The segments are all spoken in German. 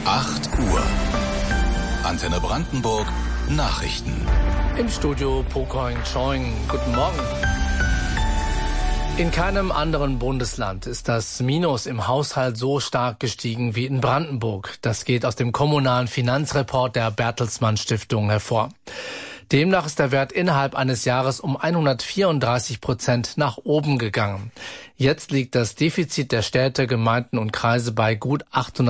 8 Uhr. Antenne Brandenburg Nachrichten. Im Studio Pokoing Choing. Guten Morgen. In keinem anderen Bundesland ist das Minus im Haushalt so stark gestiegen wie in Brandenburg. Das geht aus dem kommunalen Finanzreport der Bertelsmann Stiftung hervor. Demnach ist der Wert innerhalb eines Jahres um 134% nach oben gegangen. Jetzt liegt das Defizit der Städte, Gemeinden und Kreise bei gut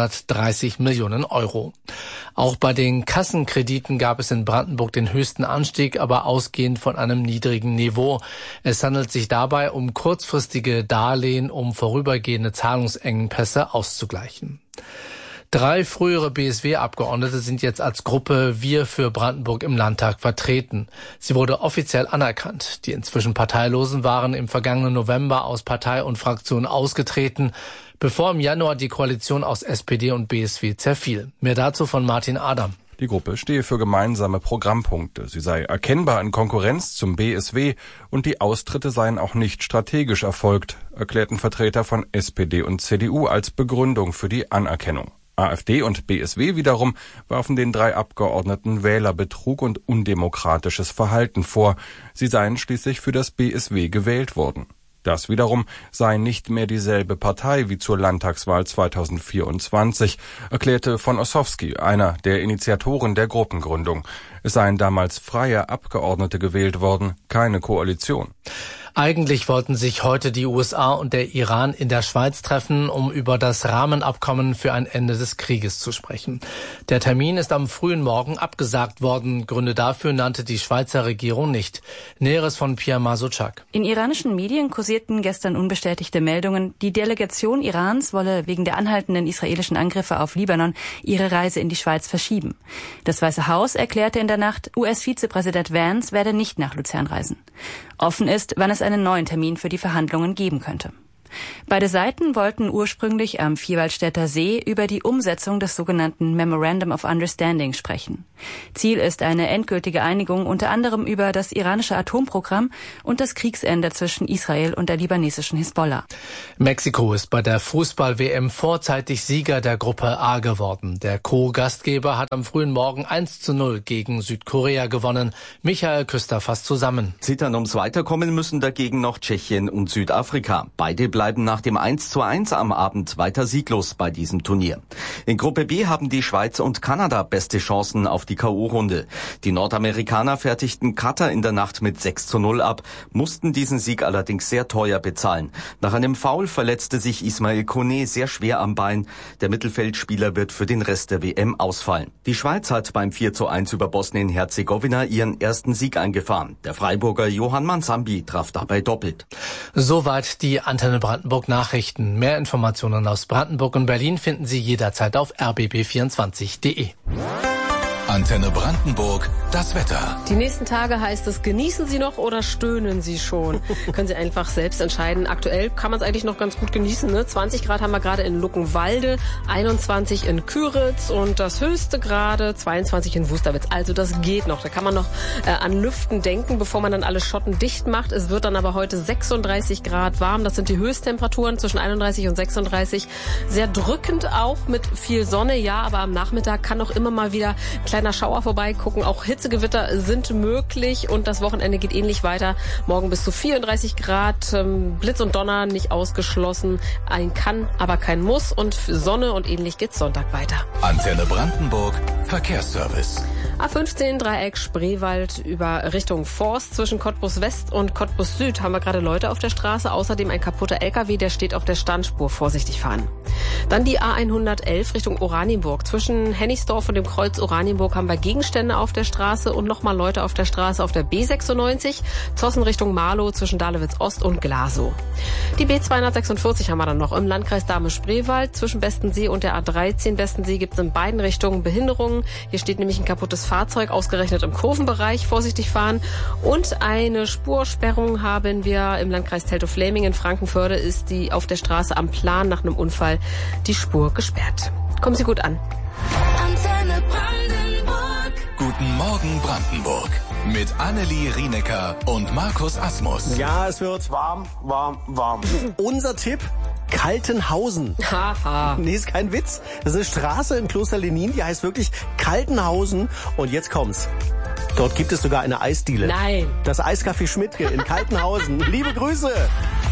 830 Millionen Euro. Auch bei den Kassenkrediten gab es in Brandenburg den höchsten Anstieg, aber ausgehend von einem niedrigen Niveau. Es handelt sich dabei um kurzfristige Darlehen, um vorübergehende Zahlungsengpässe auszugleichen. 3 frühere BSW-Abgeordnete sind jetzt als Gruppe Wir für Brandenburg im Landtag vertreten. Sie wurde offiziell anerkannt. Die inzwischen Parteilosen waren im vergangenen November aus Partei und Fraktion ausgetreten, bevor im Januar die Koalition aus SPD und BSW zerfiel. Mehr dazu von Martin Adam. Die Gruppe stehe für gemeinsame Programmpunkte. Sie sei erkennbar in Konkurrenz zum BSW und die Austritte seien auch nicht strategisch erfolgt, erklärten Vertreter von SPD und CDU als Begründung für die Anerkennung. AfD und BSW wiederum warfen den 3 Abgeordneten Wählerbetrug und undemokratisches Verhalten vor. Sie seien schließlich für das BSW gewählt worden. Das wiederum sei nicht mehr dieselbe Partei wie zur Landtagswahl 2024, erklärte von Ossowski, einer der Initiatoren der Gruppengründung. Es seien damals freie Abgeordnete gewählt worden, keine Koalition. Eigentlich wollten sich heute die USA und der Iran in der Schweiz treffen, um über das Rahmenabkommen für ein Ende des Krieges zu sprechen. Der Termin ist am frühen Morgen abgesagt worden. Gründe dafür nannte die Schweizer Regierung nicht. Näheres von Pia Masouchak. In iranischen Medien kursierten gestern unbestätigte Meldungen, die Delegation Irans wolle wegen der anhaltenden israelischen Angriffe auf Libanon ihre Reise in die Schweiz verschieben. Das Weiße Haus erklärte in der Nacht, US-Vizepräsident Vance werde nicht nach Luzern reisen. Offen ist, wann es einen neuen Termin für die Verhandlungen geben könnte. Beide Seiten wollten ursprünglich am Vierwaldstätter See über die Umsetzung des sogenannten Memorandum of Understanding sprechen. Ziel ist eine endgültige Einigung unter anderem über das iranische Atomprogramm und das Kriegsende zwischen Israel und der libanesischen Hisbollah. Mexiko ist bei der Fußball-WM vorzeitig Sieger der Gruppe A geworden. Der Co-Gastgeber hat am frühen Morgen 1:0 gegen Südkorea gewonnen. Michael Küster fasst zusammen. Zittern ums Weiterkommen müssen dagegen noch Tschechien und Südafrika. Beide bleiben nach dem 1:1 am Abend weiter sieglos bei diesem Turnier. In Gruppe B haben die Schweiz und Kanada beste Chancen auf die K.O.-Runde. Die Nordamerikaner fertigten Katar in der Nacht mit 6:0 ab, mussten diesen Sieg allerdings sehr teuer bezahlen. Nach einem Foul verletzte sich Ismail Koné sehr schwer am Bein. Der Mittelfeldspieler wird für den Rest der WM ausfallen. Die Schweiz hat beim 4:1 über Bosnien-Herzegowina ihren ersten Sieg eingefahren. Der Freiburger Johann Mansambi traf dabei doppelt. Soweit die Antenne Brandenburg Nachrichten. Mehr Informationen aus Brandenburg und Berlin finden Sie jederzeit auf rbb24.de. Antenne Brandenburg, das Wetter. Die nächsten Tage heißt es, genießen Sie noch oder stöhnen Sie schon? Können Sie einfach selbst entscheiden. Aktuell kann man es eigentlich noch ganz gut genießen. Ne? 20 Grad haben wir gerade in Luckenwalde, 21 in Küritz und das höchste gerade 22 in Wusterwitz. Also das geht noch. Da kann man noch an Lüften denken, bevor man dann alle Schotten dicht macht. Es wird dann aber heute 36 Grad warm. Das sind die Höchsttemperaturen zwischen 31 und 36. Sehr drückend auch mit viel Sonne, ja, aber am Nachmittag kann auch immer mal wieder kleiner Schauer vorbeigucken. Auch Hitzegewitter sind möglich und das Wochenende geht ähnlich weiter. Morgen bis zu 34 Grad, Blitz und Donner nicht ausgeschlossen. Ein kann, aber kein muss und Sonne und ähnlich geht's Sonntag weiter. Antenne Brandenburg, Verkehrsservice. A15 Dreieck Spreewald über Richtung Forst zwischen Cottbus West und Cottbus Süd haben wir gerade Leute auf der Straße. Außerdem ein kaputter LKW, der steht auf der Standspur. Vorsichtig fahren. Dann die A111 Richtung Oranienburg. Zwischen Hennigsdorf und dem Kreuz Oranienburg haben wir Gegenstände auf der Straße und nochmal Leute auf der Straße auf der B96. Zossen Richtung Marlow zwischen Dahlewitz Ost und Glasow. Die B246 haben wir dann noch im Landkreis Dahme-Spreewald. Zwischen Bestensee und der A13 Bestensee gibt es in beiden Richtungen Behinderungen. Hier steht nämlich ein kaputtes Fahrzeug, ausgerechnet im Kurvenbereich. Vorsichtig fahren. Und eine Spursperrung haben wir im Landkreis Teltow-Fläming. In Frankenförde ist die auf der Straße am Plan nach einem Unfall die Spur gesperrt. Kommen Sie gut an. Antenne Brandenburg. Guten Morgen Brandenburg. Mit Annelie Rienecker und Markus Asmus. Ja, es wird warm. Unser Tipp: Kaltenhausen. Haha. Nee, ist kein Witz. Das ist eine Straße in Kloster Lenin, die heißt wirklich Kaltenhausen. Und jetzt kommt's. Dort gibt es sogar eine Eisdiele. Nein. Das Eiscafé Schmidtke in Kaltenhausen. Liebe Grüße.